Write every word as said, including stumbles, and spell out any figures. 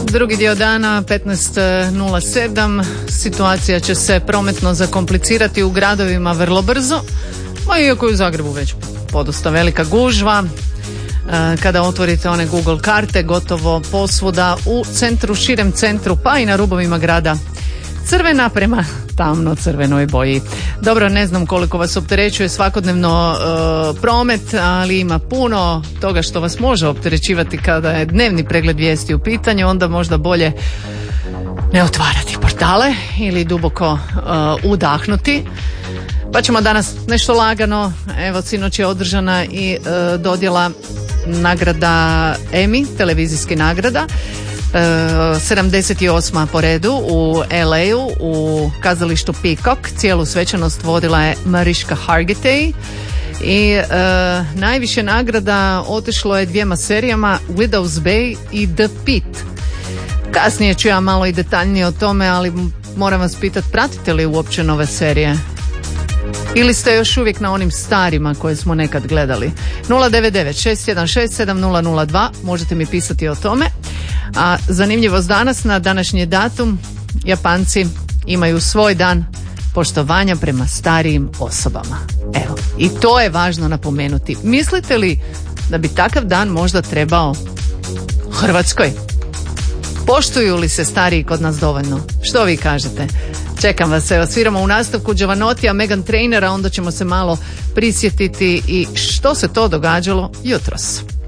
Drugi dio dana, petnaest nula sedam, situacija će se prometno zakomplicirati u gradovima vrlo brzo, ma iako je u Zagrebu već podosta velika gužva. Kada otvorite one Google karte, gotovo posvuda u centru, širem centru, pa i na rubovima grada, crvena prema tamno crvenoj boji. Dobro, ne znam koliko vas opterećuje svakodnevno e, promet, ali ima puno toga što vas može opterećivati kada je dnevni pregled vijesti u pitanju, onda možda bolje ne otvarati portale ili duboko e, udahnuti. Pa ćemo danas nešto lagano. Evo, sinoć je održana i e, dodjela nagrada Emmy, televizijskih nagrada. sedamdeset osma po redu u el ej-u u kazalištu Peacock. Cijelu svečanost vodila je Mariška Hargitay i e, najviše nagrada otišlo je dvijema serijama, Widow's Bay i The Pit. Kasnije ću ja malo i detaljnije o tome, ali moram vas pitati, pratite li uopće nove serije? Ili ste još uvijek na onim starima koje smo nekad gledali? nula devet devet šest jedan šest sedam nula nula dva, možete mi pisati o tome. A zanimljivost danas, na današnji datum Japanci imaju svoj dan poštovanja prema starijim osobama. Evo, i to je važno napomenuti. Mislite li da bi takav dan možda trebao u Hrvatskoj? Poštuju li se stariji kod nas dovoljno? Što vi kažete? Čekam vas, evo, sviramo u nastavku Giovanotija, Meghan Trainera, onda ćemo se malo prisjetiti i što se to događalo jutros.